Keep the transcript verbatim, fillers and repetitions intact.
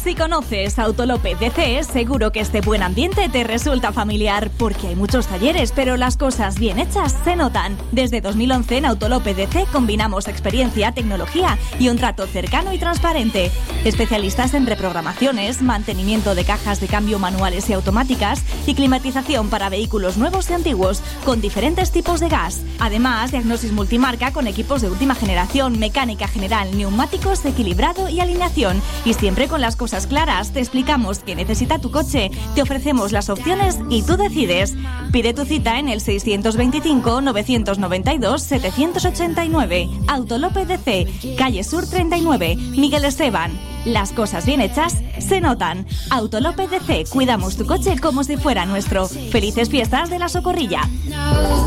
Si conoces Autolópez D C, seguro que este buen ambiente te resulta familiar, porque hay muchos talleres, pero las cosas bien hechas se notan. Desde dos mil once en Autolópez D C combinamos experiencia, tecnología y un trato cercano y transparente. Especialistas en reprogramaciones, mantenimiento de cajas de cambio manuales y automáticas y climatización para vehículos nuevos y antiguos, con diferentes tipos de gas. Además, diagnosis multimarca con equipos de última generación, mecánica general, neumáticos, equilibrado y alineación. Y siempre con las cosas claras, te explicamos qué necesita tu coche, te ofrecemos las opciones y tú decides. Pide tu cita en el seiscientos veinticinco, novecientos noventa y dos, setecientos ochenta y nueve. Autolópez D C, calle Sur treinta y nueve, Miguel Esteban. Las cosas bien hechas se notan. Autolópez D C, cuidamos tu coche como si fuera nuestro. Felices fiestas de la Socorrilla.